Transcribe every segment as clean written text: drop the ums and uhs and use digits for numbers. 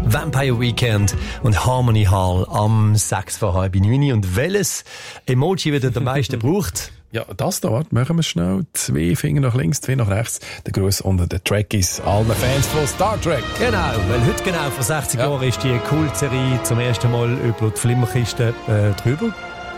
Vampire Weekend und Harmony Hall am 6:30. Und welches Emoji wird am meisten gebraucht? Ja, das da, warte, machen wir schnell. 2 Finger nach links, 2 nach rechts. Der Gruß unter den Trekkies, allen Fans von Star Trek. Genau, weil heute genau vor 60 Jahren ist die Kultserie zum ersten Mal über die Flimmerkiste drüber.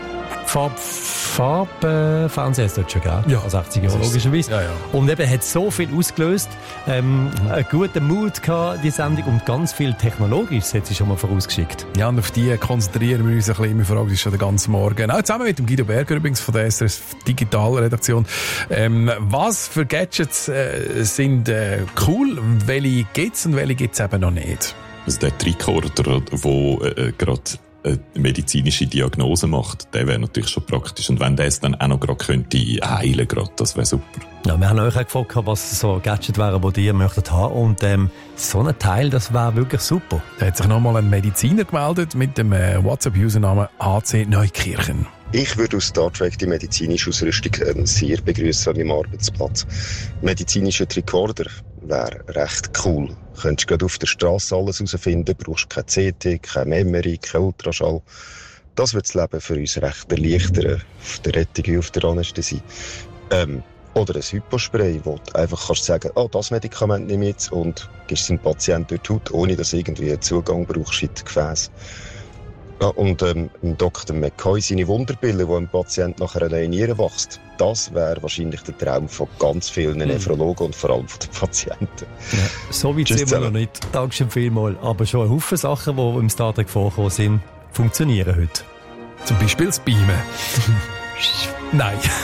Fernsehen ist dort schon gegeben, ja, vor 60 Jahren, logischerweise. Ja, ja. Und eben hat so viel ausgelöst, einen guten Mut gehabt, die Sendung, und ganz viel Technologisches hat sie schon mal vorausgeschickt. Ja, und auf die konzentrieren wir uns ein bisschen. Wir fragen uns schon den ganzen Morgen. Auch zusammen mit dem Guido Berger übrigens von der SRF Digitalredaktion. Was für Gadgets sind cool? Welche gibt's und welche gibt's eben noch nicht? Also der Tricorder, der gerade eine medizinische Diagnose macht, der wäre natürlich schon praktisch. Und wenn der es dann auch noch gerade könnte heilen, gerade, das wäre super. Ja, wir haben euch auch gefragt, was so Gadgets wären, die ihr möchtet haben. Und so ein Teil, das wäre wirklich super. Da hat sich nochmal ein Mediziner gemeldet mit dem WhatsApp-Usernamen AC Neukirchen. Ich würde aus Star Trek die medizinische Ausrüstung sehr begrüßen an meinem Arbeitsplatz. Medizinischer Tricorder wäre recht cool. Könntest gerade auf der Straße alles herausfinden, brauchst kein CT, kein Memory, kein Ultraschall. Das wird das Leben für uns recht erleichtern, auf der Rettung wie auf der Anästhesie. Oder ein Hypospray, wo du einfach kannst sagen, das Medikament nehme ich jetzt, und gibst dem Patienten durch die Haut, ohne dass du irgendwie einen Zugang brauchst in das Gefäß. Ja, und Dr. McCoy, seine Wunderpille, die ein Patient nachher eine Niere wächst, das wäre wahrscheinlich der Traum von ganz vielen Nephrologen und vor allem von den Patienten. Ja, so weit sind wir noch nicht. Dankeschön vielmals. Aber schon ein Haufen Sachen, die im Star Trek vorgekommen sind, funktionieren heute. Zum Beispiel das Beamen. Nein.